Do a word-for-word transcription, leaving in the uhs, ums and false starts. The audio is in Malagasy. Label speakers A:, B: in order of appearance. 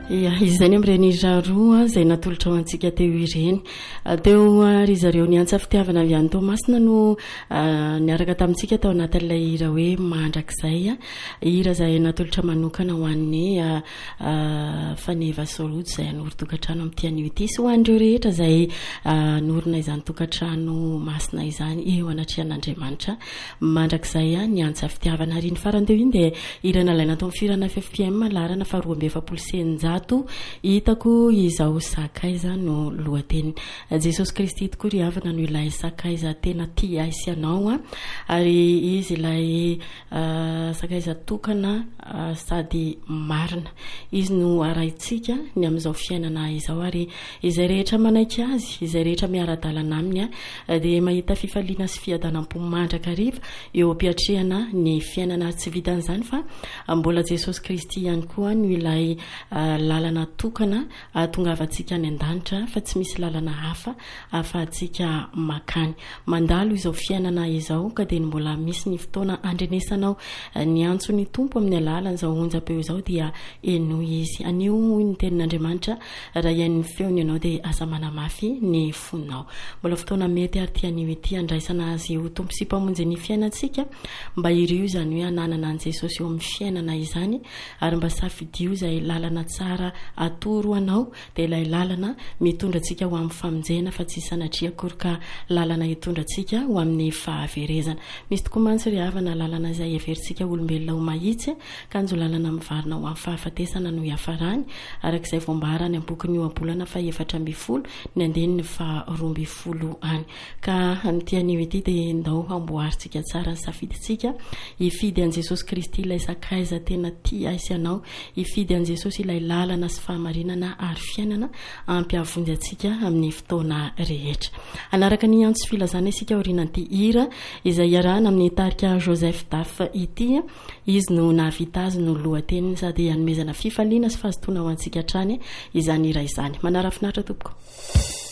A: ia izany am'ireny raroa zay natolotra ho antsika teo ireny teo ry zareo ny antsa fitiavana avy any Tomasina no niaraka tamintsika tao anatin'ilay hira hoe mandrakizay hira zay natolotra manokana ho an'ny faneva sorojy zay anoro-tokantrano amin'ny tian'io ity sy ho an'ireo rehetra zay norona izany tokantrano masina izany eo anatrian'Andriamanitra mandrakizay ny antsa fitiavana ary ny farany teo iny dia hira nalaina tao amin'ny firana F F P M larana faha roa amby efapolo sy eninjato hitako izao sakaiza no lohateny Jesosy Kristy tokoa ry havana no ilay sakaiza tena tia aisy anao ary izy ilay sakaiza tokana sady marina izy no araitsika ny amin'izao fiainana izao ary izay rehetra manaiky azy izay rehetra miara-dalana aminy dia mahita fifaliana sy fiadanam-po mandrakariva eo ampiatrehana ny fiainana tsy vitan'izany fa mbola Jesosy Kristy ihany koa no ilay lalana tokana atongavantsika any an-danitra fa tsy misy lalana hafa afahantsika makany mandalo izao fiainana izao ka dia mbola misy ny fotoana andrenesanao ny antso ny tompo amin'ny alalany izao onjam-peo izao dia eno izy anio ny tenin'Andriamanitra raha iain'ny feony ianao dia aza manamafy ny fonao mbola fotoana mety ary tian'io ity andraisana azy ho tompo sy mpamonjy ny fiainantsika mba irio izany hoe ananana an' Jesosy eo amin'ny fiainana izany ary mba safidio izay lalana tsara atoro anao dia ilay lalana mitondra antsika ho amin'ny famonjena fa tsy sanatria akory ka lalana hitondra antsika ho amin'ny fahaverezana misy tokoa mantsy ry havana lalana izay everitsika olombelona ho mahitsy kanjo lalana mivarina ho amin'ny fahafatesana no hiafarany arak'izay voambarany amin'ny boky ny ohabolana fa efatra amby folo ny andeniny fa roa amby folo any ka amin'tian'io ity dia ndao amboaritsika tsara ny safiditsika hifidy an' Jesosy Kristy ilay sakaiza tena tia aisy anao hifidy an' Jesosy ilay lalana sy fahamarinana ary fiainana ampiavonjy antsika amin'ny fotoana rehetra anaraka ny antso filazana isika orinan'ity hira izay iarahana amin'ny tarika Joseph Daf ity izy no nahavita azy no lohateny sady hanomezana fifaliana sy fahazotoana ho antsika hatrany izany hira izany manara finaritra tompoko.